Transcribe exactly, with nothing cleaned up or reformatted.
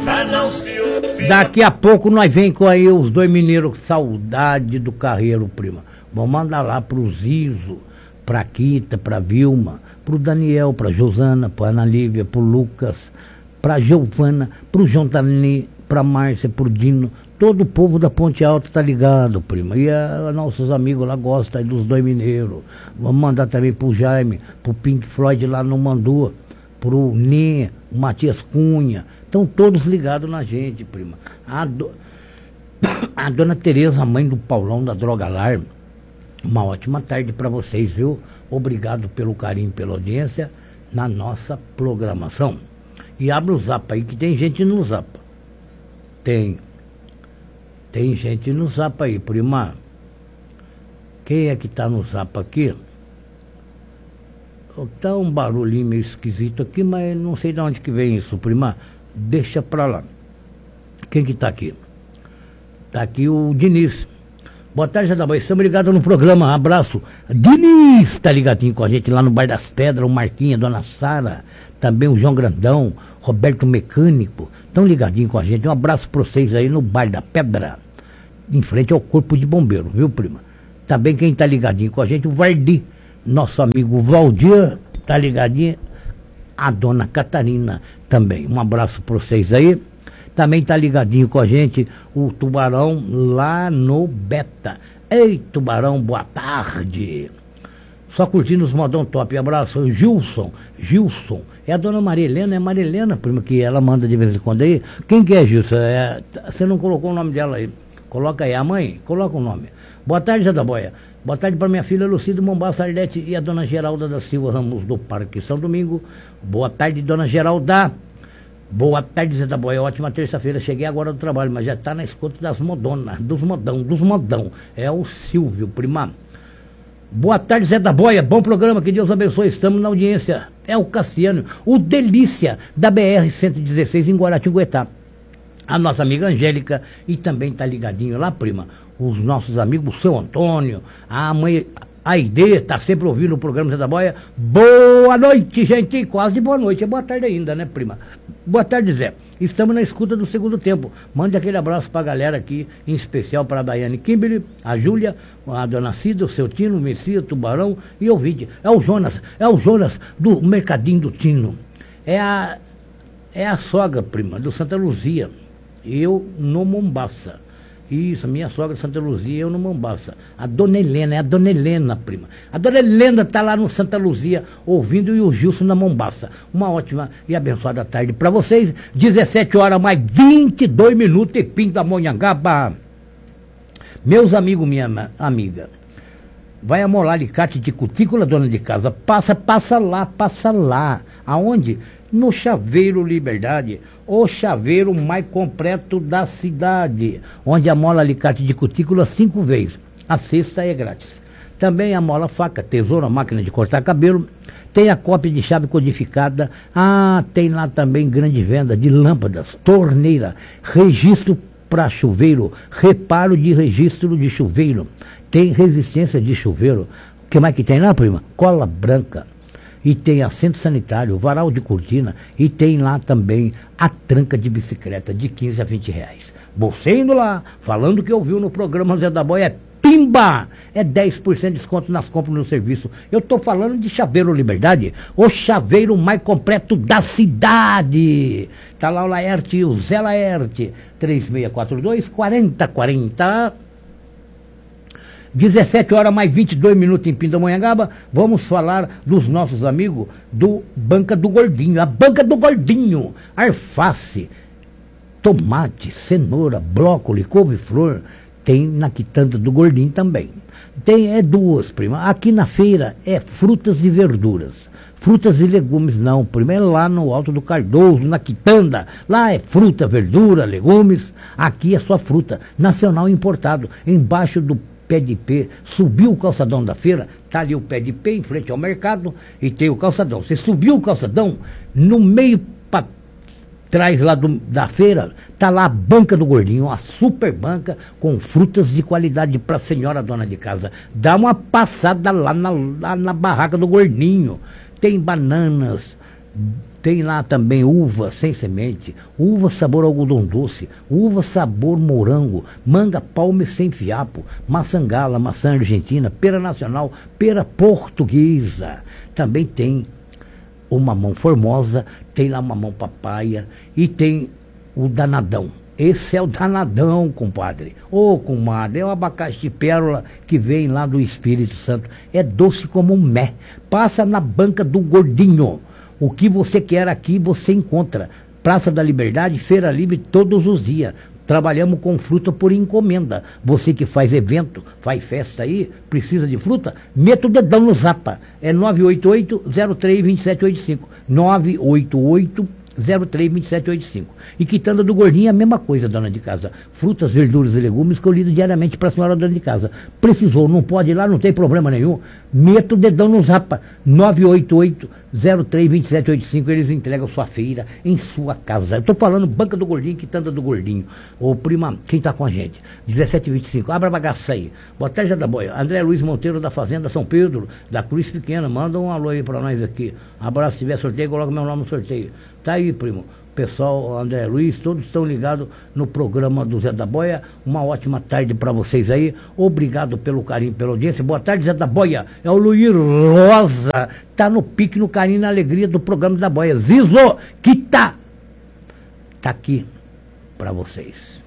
Daqui a pouco nós vem com aí os dois mineiros, saudade do Carreiro, prima. Vamos mandar lá pro Zizo, pra Quita, pra Vilma, pro Daniel, pra Josana, pra Ana Lívia, pro Lucas, pra Giovana, pro João Tani, pra Márcia, pro Dino. Todo o povo da Ponte Alta tá ligado, prima. E a, a nossos amigos lá gostam dos dois mineiros. Vamos mandar também pro Jaime, pro Pink Floyd lá no Mandu, pro Nê, o Matias Cunha. Estão todos ligados na gente, prima. A, do... a dona Tereza, mãe do Paulão da Droga Alarme. Uma ótima tarde para vocês, viu? Obrigado pelo carinho, pela audiência na nossa programação. E abre o zap aí, que tem gente no zap. Tem. Tem gente no zap aí, prima. Quem é que tá no zap aqui? Tá um barulhinho meio esquisito aqui, mas não sei de onde que vem isso, prima. Deixa pra lá. Quem que tá aqui? Tá aqui o Diniz. Boa tarde, Jadaboy. Estamos ligados no programa. Abraço. Diniz tá ligadinho com a gente lá no Bar das Pedras. O Marquinha, a Dona Sara. Também o João Grandão. Roberto Mecânico. Estão ligadinho com a gente. Um abraço pra vocês aí no Bar da Pedra. Em frente ao Corpo de Bombeiro, viu, prima? Também quem tá ligadinho com a gente, o Vardi. Nosso amigo Valdir. Tá ligadinho. A Dona Catarina também. Um abraço pra vocês aí. Também tá ligadinho com a gente o Tubarão lá no Beta. Ei, Tubarão, boa tarde. Só curtindo os modão top. Abraço, Gilson. Gilson. É a Dona Maria Helena, é Maria Helena, prima, que ela manda de vez em quando aí. Quem que é, Gilson? É, você não colocou o nome dela aí. Coloca aí. A mãe, coloca o nome. Boa tarde, Jadaboia. Boa tarde para minha filha Lucida Mombassa Ardete e a Dona Geralda da Silva Ramos do Parque São Domingo. Boa tarde, Dona Geralda. Boa tarde, Zé da Boia. Ótima terça-feira. Cheguei agora do trabalho, mas já está na escuta das modonas, dos modão, dos modão. É o Silvio, prima. Boa tarde, Zé da Boia. Bom programa, que Deus abençoe. Estamos na audiência. É o Cassiano, o Delícia da B R cento e dezesseis em Guaratinguetá. A nossa amiga Angélica e também tá ligadinho lá, prima. Os nossos amigos, o seu Antônio, a mãe... A Ide tá sempre ouvindo o programa Zé da Boia. Boa noite, gente. Quase boa noite. É boa tarde ainda, né, prima? Boa tarde, Zé. Estamos na escuta do segundo tempo. Mande aquele abraço pra galera aqui, em especial para a Daiane Kimberly, a Júlia, a Dona Cida, o seu Tino, o Messias, Tubarão e o Ouvinte. É o Jonas, é o Jonas do Mercadinho do Tino. É a, é a sogra, prima, do Santa Luzia. Eu no Mombasa. Isso, minha sogra Santa Luzia e eu no Mombasa. A Dona Helena, é a Dona Helena, prima. A Dona Helena tá lá no Santa Luzia, ouvindo, e o Gilson na Mombasa. Uma ótima e abençoada tarde para vocês. dezessete horas mais vinte e dois minutos e Pinto Monhangaba. Meus amigos, minha amiga, vai amolar alicate de cutícula, dona de casa. Passa, passa lá, passa lá. Aonde? No Chaveiro Liberdade, o chaveiro mais completo da cidade, onde amola alicate de cutícula cinco vezes. A sexta é grátis. Também amola faca, tesoura, máquina de cortar cabelo. Tem a cópia de chave codificada. Ah, tem lá também grande venda de lâmpadas, torneira, registro para chuveiro, reparo de registro de chuveiro. Tem resistência de chuveiro. O que mais que tem lá, prima? Cola branca. E tem assento sanitário, varal de cortina, e tem lá também a tranca de bicicleta de quinze a vinte reais. Você indo lá, falando que ouviu no programa Zé da Boia, é pimba! É dez por cento de desconto nas compras no serviço. Eu tô falando de Chaveiro Liberdade, o chaveiro mais completo da cidade. Tá lá o Laerte, o Zé Laerte, três seis quatro dois, quatro zero quatro zero. dezessete horas mais vinte e dois minutos em Pindamonhangaba. Vamos falar dos nossos amigos do Banca do Gordinho. A Banca do Gordinho, alface, tomate, cenoura, brócolis, couve-flor, tem na quitanda do Gordinho também. Tem é duas, prima. Aqui na feira é frutas e verduras. Frutas e legumes não, prima, é lá no Alto do Cardoso, na quitanda. Lá é fruta, verdura, legumes. Aqui é só fruta, nacional importado, embaixo do pé de pé, subiu o calçadão da feira, tá ali o pé de pé em frente ao mercado e tem o calçadão. Você subiu o calçadão, no meio para trás lá do, da feira, tá lá a Banca do Gordinho, uma super banca com frutas de qualidade para a senhora dona de casa. Dá uma passada lá na, lá na barraca do Gordinho. Tem bananas, Tem lá também uva sem semente, uva sabor algodão doce, uva sabor morango, manga palme sem fiapo, maçã gala, maçã argentina, pera nacional, pera portuguesa. Também tem o mamão formosa, tem lá o mamão papaya e tem o danadão. Esse é o danadão, compadre. Ô, comadre, é o abacaxi de pérola que vem lá do Espírito Santo. É doce como um mé. Passa na banca do Gordinho. O que você quer aqui, você encontra. Praça da Liberdade, Feira Livre, todos os dias. Trabalhamos com fruta por encomenda. Você que faz evento, faz festa aí, precisa de fruta, meta o dedão no Zapa. É nove oito oito, zero três, dois sete oito cinco. nove oito oito, zero três, dois sete oito cinco. E Quitanda do Gordinho é a mesma coisa, dona de casa. Frutas, verduras e legumes colhidos diariamente para a senhora dona de casa. Precisou, não pode ir lá, não tem problema nenhum. Meta o dedão no Zapa. nove oito oito, zero três, dois sete oito cinco. Eles entregam sua feira em sua casa. Eu estou falando Banca do Gordinho, Quitanda do Gordinho. Ô, prima, quem está com a gente? dezessete vinte e cinco. Abra a bagaça aí. Boa tarde, da boia. André Luiz Monteiro, da Fazenda São Pedro, da Cruz Pequena. Manda um alô aí para nós aqui. Abraço, se tiver sorteio, coloca meu nome no sorteio. Tá aí, primo. Pessoal, André Luiz, todos estão ligados no programa do Zé da Boia. Uma ótima tarde para vocês aí. Obrigado pelo carinho, pela audiência. Boa tarde, Zé da Boia. É o Luiz Rosa. Tá no pique, no carinho, na alegria do programa da Boia. Zizo, que tá, tá aqui para vocês.